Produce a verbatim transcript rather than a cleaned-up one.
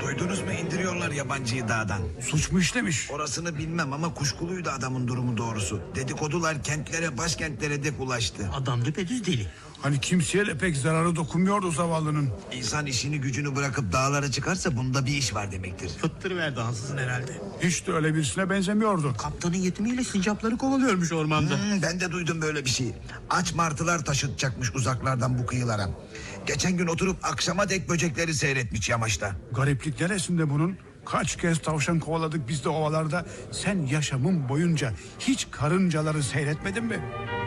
Duydunuz mu, indiriyorlar yabancıyı dağdan. Suç mu işlemiş? Orasını bilmem ama kuşkuluydu adamın durumu doğrusu. Dedikodular kentlere, başkentlere dek ulaştı. Adam düpedüz deli. Hani kimseye de pek zararı dokunmuyordu zavallının. İnsan işini gücünü bırakıp dağlara çıkarsa bunda bir iş var demektir. Fıttır verdi ansızın herhalde. Hiç de öyle birisine benzemiyordu. Kaptanın yetimiyle sincapları kovalıyormuş ormanda. Hmm, ben de duydum böyle bir şey. Aç martılar taşıtacakmış uzaklardan bu kıyılara. Geçen gün oturup akşama dek böcekleri seyretmiş yamaçta. Gariplik neresinde bunun? Kaç kez tavşan kovaladık biz de ovalarda. Sen yaşamın boyunca hiç karıncaları seyretmedin mi?